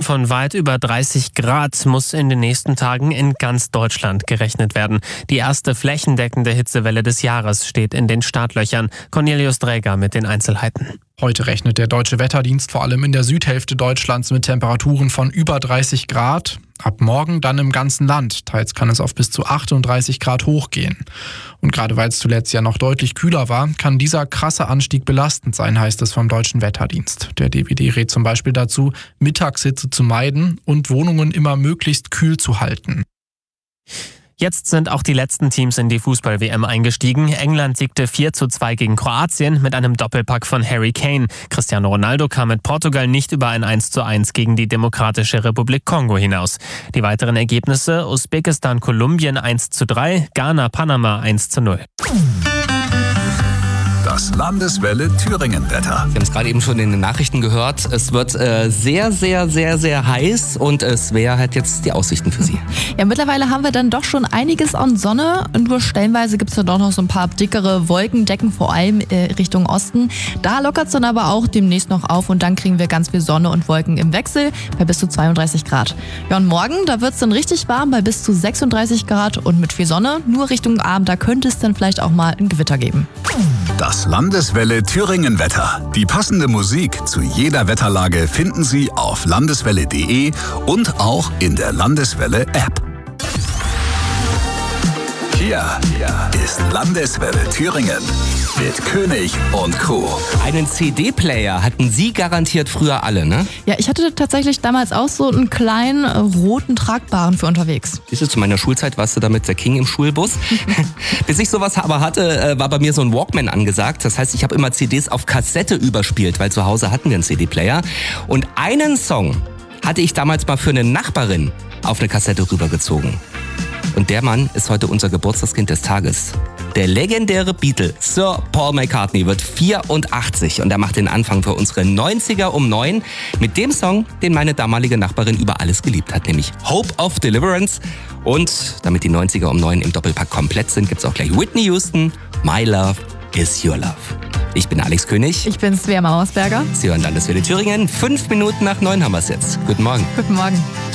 von weit über 30 Grad muss in den nächsten Tagen in ganz Deutschland gerechnet werden. Die erste flächendeckende Hitzewelle des Jahres steht in den Startlöchern. Cornelius Dräger mit den Einzelheiten. Heute rechnet der Deutsche Wetterdienst vor allem in der Südhälfte Deutschlands mit Temperaturen von über 30 Grad. Ab morgen dann im ganzen Land. Teils kann es auf bis zu 38 Grad hochgehen. Und gerade weil es zuletzt ja noch deutlich kühler war, kann dieser krasse Anstieg belastend sein, heißt es vom Deutschen Wetterdienst. Der DWD rät zum Beispiel dazu, Mittagshitze zu meiden und Wohnungen immer möglichst kühl zu halten. Jetzt sind auch die letzten Teams in die Fußball-WM eingestiegen. England siegte 4:2 gegen Kroatien mit einem Doppelpack von Harry Kane. Cristiano Ronaldo kam mit Portugal nicht über ein 1:1 gegen die Demokratische Republik Kongo hinaus. Die weiteren Ergebnisse: Usbekistan-Kolumbien 1:3, Ghana-Panama 1:0. Das Landeswelle Thüringen-Wetter. Wir haben es gerade eben schon in den Nachrichten gehört. Es wird sehr, sehr, sehr, sehr heiß und Svea hat jetzt die Aussichten für Sie. Ja, mittlerweile haben wir dann doch schon einiges an Sonne. Nur stellenweise gibt es dann doch noch so ein paar dickere Wolkendecken, vor allem Richtung Osten. Da lockert es dann aber auch demnächst noch auf und dann kriegen wir ganz viel Sonne und Wolken im Wechsel bei bis zu 32 Grad. Ja, und morgen, da wird es dann richtig warm bei bis zu 36 Grad und mit viel Sonne. Nur Richtung Abend, da könnte es dann vielleicht auch mal ein Gewitter geben. Das Landeswelle Thüringen-Wetter. Die passende Musik zu jeder Wetterlage finden Sie auf landeswelle.de und auch in der Landeswelle-App. Hier ist Landeswelle Thüringen mit König und Co. Einen CD-Player hatten Sie garantiert früher alle, ne? Ja, ich hatte tatsächlich damals auch so einen kleinen roten tragbaren für unterwegs. Siehst du, zu meiner Schulzeit warst du damit der King im Schulbus. Bis ich sowas aber hatte, war bei mir so ein Walkman angesagt. Das heißt, ich habe immer CDs auf Kassette überspielt, weil zu Hause hatten wir einen CD-Player. Und einen Song hatte ich damals mal für eine Nachbarin auf eine Kassette rübergezogen. Und der Mann ist heute unser Geburtstagskind des Tages. Der legendäre Beatle Sir Paul McCartney wird 84 und er macht den Anfang für unsere 90er um 9 mit dem Song, den meine damalige Nachbarin über alles geliebt hat, nämlich Hope of Deliverance. Und damit die 90er um 9 im Doppelpack komplett sind, gibt's auch gleich Whitney Houston, My Love is Your Love. Ich bin Alex König. Ich bin Svea Mauersberger. Sie hören Landeswelle Thüringen. 5 Minuten nach 9 haben wir es jetzt. Guten Morgen. Guten Morgen.